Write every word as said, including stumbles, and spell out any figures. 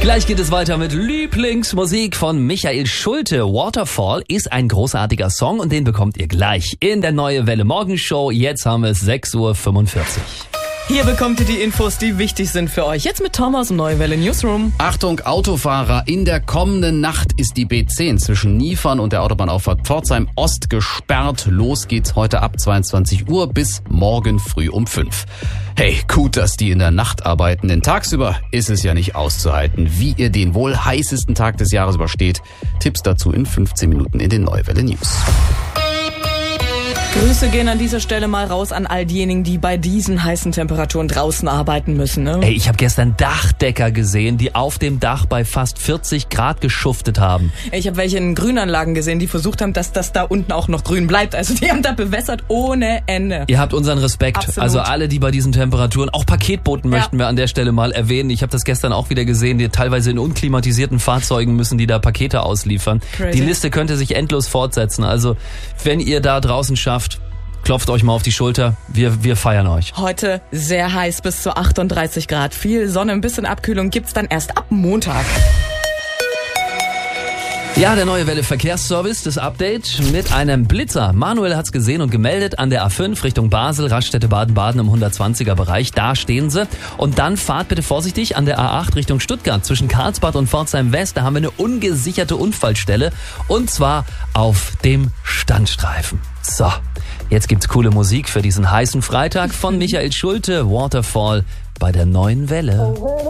Gleich geht es weiter mit Lieblingsmusik von Michael Schulte. Waterfall ist ein großartiger Song und den bekommt ihr gleich in der Neue Welle Morgenshow. Jetzt haben wir es sechs Uhr fünfundvierzig. Hier bekommt ihr die Infos, die wichtig sind für euch. Jetzt mit Tom aus dem Neue Welle Newsroom. Achtung, Autofahrer, in der kommenden Nacht ist die B zehn zwischen Niefern und der Autobahnauffahrt Pforzheim Ost gesperrt. Los geht's heute ab zweiundzwanzig Uhr bis morgen früh um fünf. Hey, gut, dass die in der Nacht arbeiten, denn tagsüber ist es ja nicht auszuhalten. Wie ihr den wohl heißesten Tag des Jahres übersteht, Tipps dazu in fünfzehn Minuten in den Neue Welle News. Grüße gehen an dieser Stelle mal raus an all diejenigen, die bei diesen heißen Temperaturen draußen arbeiten müssen. Ne? Ey, ich habe gestern Dachdecker gesehen, die auf dem Dach bei fast vierzig Grad geschuftet haben. Ich habe welche in Grünanlagen gesehen, die versucht haben, dass das da unten auch noch grün bleibt. Also die haben da bewässert ohne Ende. Ihr habt unseren Respekt. Absolut. Also alle, die bei diesen Temperaturen, auch Paketboten ja. möchten wir an der Stelle mal erwähnen. Ich habe das gestern auch wieder gesehen, die teilweise in unklimatisierten Fahrzeugen müssen die da Pakete ausliefern. Crazy. Die Liste könnte sich endlos fortsetzen. Also wenn ihr da draußen schafft, klopft euch mal auf die Schulter. Wir, wir feiern euch. Heute sehr heiß, bis zu achtunddreißig Grad. Viel Sonne, ein bisschen Abkühlung gibt's dann erst ab Montag. Ja, der Neue Welle Verkehrsservice, das Update mit einem Blitzer. Manuel hat's gesehen und gemeldet an der A fünf Richtung Basel, Raststätte Baden-Baden im hundertzwanziger Bereich. Da stehen sie. Und dann fahrt bitte vorsichtig an der A acht Richtung Stuttgart zwischen Karlsbad und Pforzheim West. Da haben wir eine ungesicherte Unfallstelle und zwar auf dem Standstreifen. So, jetzt gibt's coole Musik für diesen heißen Freitag von Michael Schulte, Waterfall bei der Neuen Welle.